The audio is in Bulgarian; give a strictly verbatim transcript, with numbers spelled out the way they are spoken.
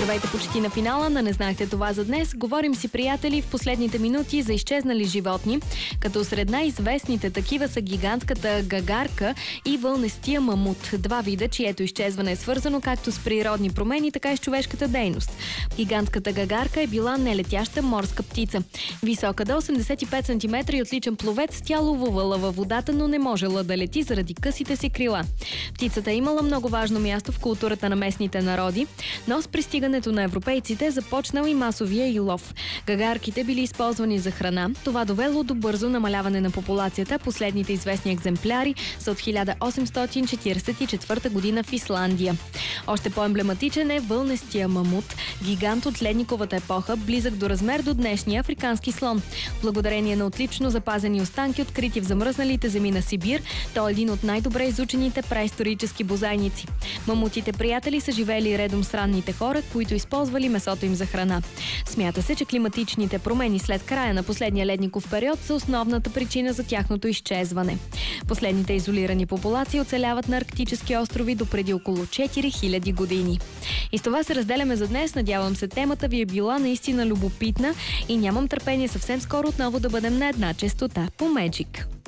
Здравейте почти на финала на "Не знаехте това" за днес. Говорим си, приятели, в последните минути за изчезнали животни, като сред най-известните такива са гигантската гагарка и вълнестия мамут. Два вида, чието изчезване е свързано както с природни промени, така и с човешката дейност. Гигантската гагарка е била нелетяща морска птица. Висока до осемдесет и пет сантиметра и отличен пловец, тя ловувала във водата, но не можела да лети заради късите си крила. Птицата е имала много важно място в културата на местните народи, но с пристигането на европейците започнал и масовия и лов. Гагарките били използвани за храна. Това довело до бързо намаляване на популацията. Последните известни екземпляри са от хиляда осемстотин четиридесет и четвърта година в Исландия. Още по-емблематичен е вълнестия мамут, гигант от ледниковата епоха, близък до размер до днешния африкански слон. Благодарение на отлично запазени останки, открити в замръзналите земи на Сибир, той е един от най-добре изучените преисторически бозайници. Мамутите, приятели, са живели редом с ранните хора, които използвали месото им за храна. Смята се, че климатичните промени след края на последния ледников период са основната причина за тяхното изчезване. Последните изолирани популации оцеляват на арктически острови до преди около четири хиляди години. И с това се разделяме за днес. Надявам се, темата ви е била наистина любопитна и нямам търпение съвсем скоро отново да бъдем на една честота по Magic.